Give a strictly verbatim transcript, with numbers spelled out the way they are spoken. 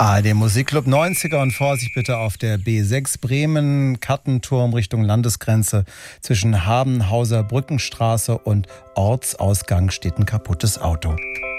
A R D Musikclub neunziger und Vorsicht bitte auf der B sechs Bremen, Kattenturm Richtung Landesgrenze. Zwischen Habenhauser Brückenstraße und Ortsausgang steht ein kaputtes Auto.